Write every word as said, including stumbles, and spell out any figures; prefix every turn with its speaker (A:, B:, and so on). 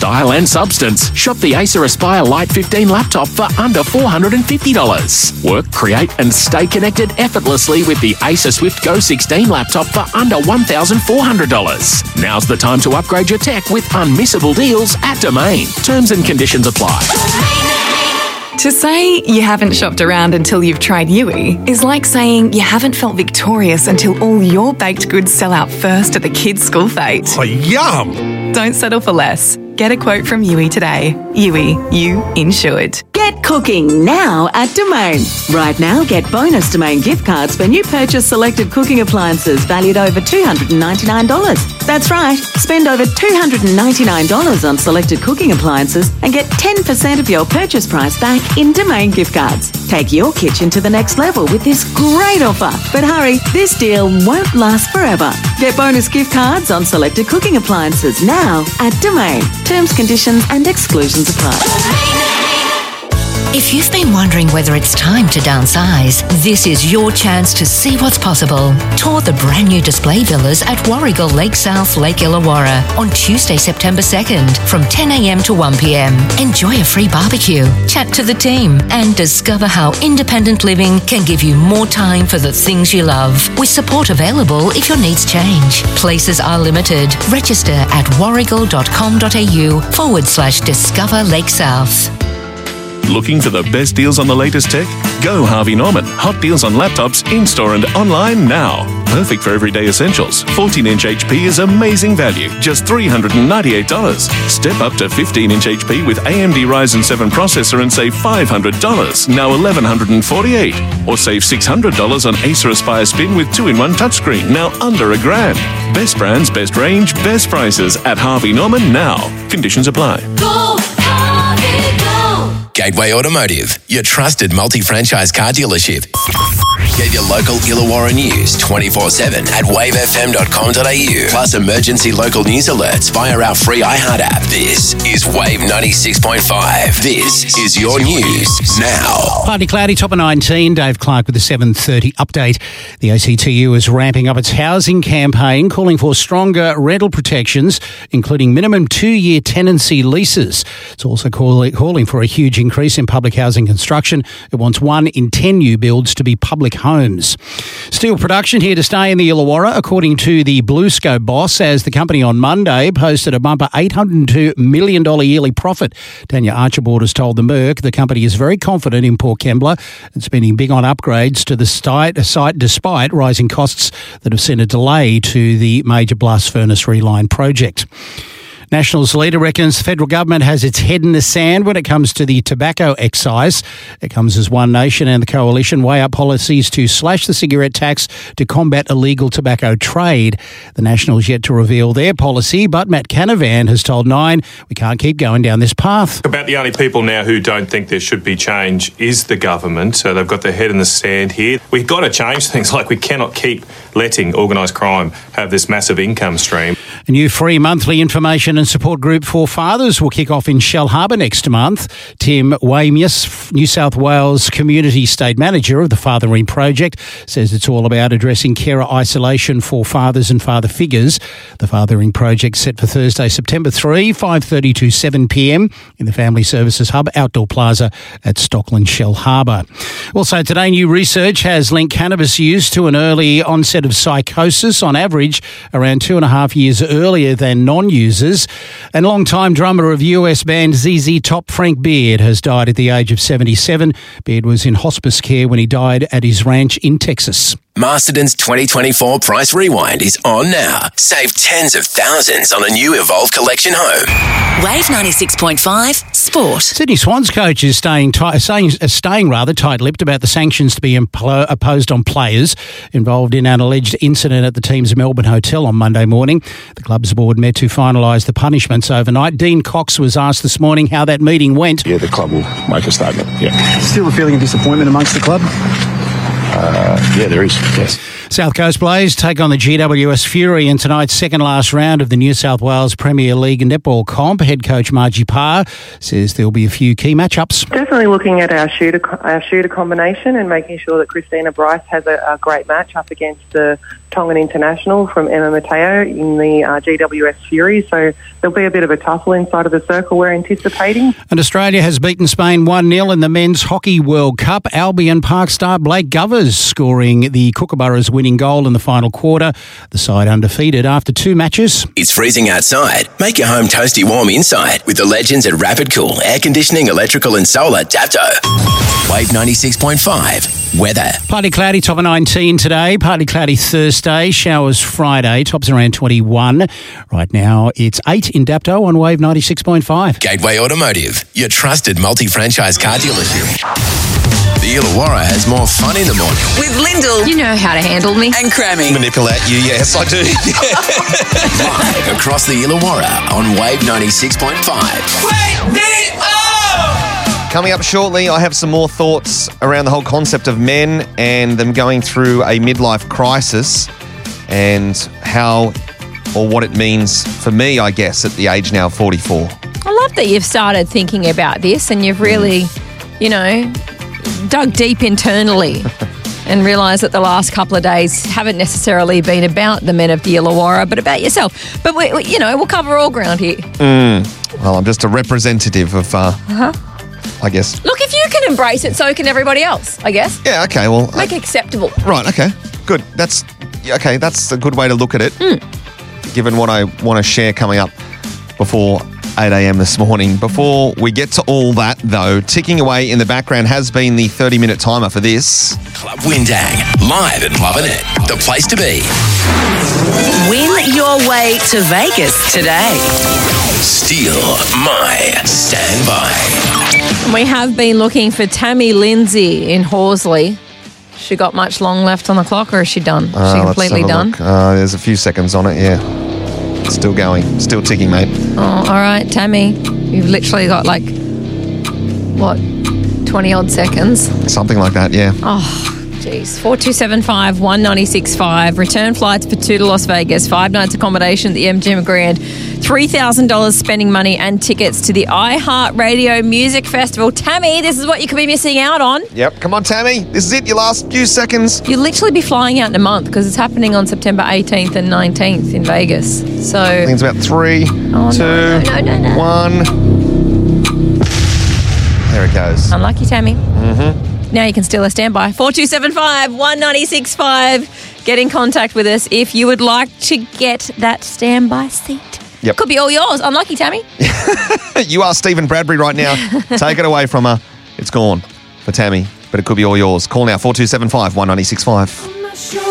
A: style and substance. Shop the Acer Aspire Lite fifteen laptop for under four hundred fifty dollars. Work, create and stay connected effortlessly with the Acer Swift Go sixteen laptop for under one thousand four hundred dollars. Now's the time to upgrade your tech with unmissable deals at Domain. Terms and conditions apply.
B: To say you haven't shopped around until you've tried Yui is like saying you haven't felt victorious until all your baked goods sell out first at the kids' school fete.
C: Oh, yum!
B: Don't settle for less. Get a quote from Yui today. Yui, you insured.
D: Get cooking now at Domain. Right now, get bonus Domain gift cards when you purchase selected cooking appliances valued over two hundred ninety-nine dollars. That's right, spend over two hundred ninety-nine dollars on selected cooking appliances and get ten percent of your purchase price back in Domain gift cards. Take your kitchen to the next level with this great offer. But hurry, this deal won't last forever. Get bonus gift cards on selected cooking appliances now at Domain. Terms, conditions and exclusions apply.
E: If you've been wondering whether it's time to downsize, this is your chance to see what's possible. Tour the brand new display villas at Warragul Lake South, Lake Illawarra on Tuesday, September second from ten a.m. to one p.m. Enjoy a free barbecue, chat to the team and discover how independent living can give you more time for the things you love. With support available if your needs change. Places are limited. Register at warragul.com.au forward slash discover Lake South.
F: Looking for the best deals on the latest tech? Go Harvey Norman. Hot deals on laptops, in-store and online now. Perfect for everyday essentials. fourteen inch H P is amazing value, just three hundred ninety-eight dollars. Step up to fifteen inch H P with A M D Ryzen seven processor and save five hundred dollars, now eleven forty-eight dollars. Or save six hundred dollars on Acer Aspire Spin with two in one touchscreen, now under a grand. Best brands, best range, best prices at Harvey Norman now. Conditions apply.
G: Go Harvey, go!
H: Gateway Automotive, your trusted multi-franchise car dealership. Get your local Illawarra news twenty-four seven at wave f m dot com dot a u. Plus emergency local news alerts via our free iHeart app. This is Wave ninety-six point five. This is your news now.
I: Partly cloudy, top of nineteen. Dave Clark with the seven thirty update. The A C T U is ramping up its housing campaign, calling for stronger rental protections, including minimum two-year tenancy leases. It's also call- calling for a huge increase in public housing construction. It wants one in ten new builds to be public homes. Steel production here to stay in the Illawarra, according to the BlueScope boss, as the company on Monday posted a bumper eight hundred two million dollars yearly profit. Tanya Archibald has told the Merc the company is very confident in Port Kembla and spending big on upgrades to the site despite rising costs that have sent a delay to the major blast furnace reline project. Nationals leader reckons the federal government has its head in the sand when it comes to the tobacco excise. It comes as One Nation and the Coalition weigh up policies to slash the cigarette tax to combat illegal tobacco trade. The Nationals yet to reveal their policy, but Matt Canavan has told Nine we can't keep going down this path.
J: About the only people now who don't think there should be change is the government. So they've got their head in the sand here. We've got to change things. Like we cannot keep letting organised crime have this massive income stream.
I: A new free monthly information and support group for fathers will kick off in Shellharbour next month. Tim Wamius, New South Wales Community State Manager of the Fathering Project, says it's all about addressing carer isolation for fathers and father figures. The Fathering Project set for Thursday, September third, five thirty to seven p.m. in the Family Services Hub Outdoor Plaza at Stockland Shellharbour. Also today, new research has linked cannabis use to an early onset of psychosis, on average around two and a half years earlier than non-users. And long-time drummer of U S band Z Z Top, Frank Beard, has died at the age of seventy-seven. Beard was in hospice care when he died at his ranch in Texas.
H: Masterton's twenty twenty-four Price Rewind is on now. Save tens of thousands on a new Evolve Collection home.
E: Wave ninety-six point five Sport.
I: Sydney Swans coach is staying, tight, staying, uh, staying rather tight-lipped about the sanctions to be impl- opposed on players involved in an alleged incident at the team's Melbourne hotel on Monday morning. The club's board met to finalise the punishments overnight. Dean Cox was asked this morning how that meeting went.
K: Yeah, the club will make a statement, yeah.
L: Still a feeling of disappointment amongst the club?
K: Uh, yeah, there is, yes.
I: South Coast Blaze take on the G W S Fury in tonight's second last round of the New South Wales Premier League netball comp. Head coach Margie Parr says there'll be a few key matchups.
C: Definitely looking at our shooter our shooter combination and making sure that Christina Bryce has a, a great match up against the Tongan international from Emma Mateo in the uh, G W S Fury. So there'll be a bit of a tussle inside of the circle we're anticipating.
I: And Australia has beaten Spain one nil in the Men's Hockey World Cup. Albion Park star Blake Govers scoring the Kookaburras winning goal in the final quarter. The side undefeated after two matches.
H: It's freezing outside. Make your home toasty warm inside with the legends at Rapid Cool Air Conditioning, Electrical and Solar Dapto. Wave ninety-six point five. Weather.
I: Partly cloudy, top of nineteen today. Partly cloudy Thursday. Showers Friday. Tops around twenty-one. Right now it's eight in Dapto on Wave ninety-six point five.
H: Gateway Automotive, your trusted multi-franchise car dealership. The Illawarra has more fun in the morning.
K: With Lyndall.
L: You know how to handle me.
K: And Crammy.
M: Manipulate you, yes, I do.
H: Live across the Illawarra on Wave ninety-six point five.
K: Wake me up!
M: Coming up shortly, I have some more thoughts around the whole concept of men and them going through a midlife crisis and how or what it means for me, I guess, at the age now of forty-four.
L: I love that you've started thinking about this and you've really, you know, dug deep internally and realised that the last couple of days haven't necessarily been about the men of the Illawarra, but about yourself. But, we, we, you know, we'll cover all ground here.
M: Mm. Well, I'm just a representative of, uh,
L: Uh-huh.
M: I guess.
L: Look, if you can embrace it, so can everybody else, I guess.
M: Yeah, okay, well.
L: Make it acceptable.
M: Right, okay, good. That's, okay, that's a good way to look at it,
L: mm.
M: given what I want to share coming up before eight a.m. this morning. Before we get to all that, though, ticking away in the background has been the thirty-minute timer for this.
H: Club Windang, live at Lovin' It, the place to be.
K: Win your way to Vegas today.
H: Steal my standby.
L: We have been looking for Tammy Lindsay in Horsley. She got much long left on the clock, or is she done? Is
M: Uh,
L: she
M: let's
L: completely
M: have a
L: done?
M: look. Uh, there's a few seconds on it, yeah. Still going, still ticking, mate.
L: Oh, all right, Tammy. You've literally got like, what, twenty odd seconds?
M: Something like that, yeah.
L: Oh, jeez. four two seven five, one nine six five. Return flights for two to Las Vegas. Five nights accommodation at the M G M Grand. three thousand dollars spending money and tickets to the iHeartRadio Music Festival. Tammy, this is what you could be missing out on.
M: Yep, come on, Tammy. This is it, your last few seconds.
L: You'll literally be flying out in a month because it's happening on September eighteenth and nineteenth in Vegas. So
M: I think it's about three,
L: Oh,
M: two,
L: no, no, no, no, no.
M: one. There it goes.
L: Unlucky, Tammy.
M: Mm-hmm.
L: Now you can steal a standby. four two seven five, one nine six five. Get in contact with us if you would like to get that standby seat.
M: Yep.
L: Could be all yours. Unlucky, Tammy.
M: You are Stephen Bradbury right now. Take it away from her. It's gone for Tammy, but it could be all yours. Call now, four two seven five, one nine six five.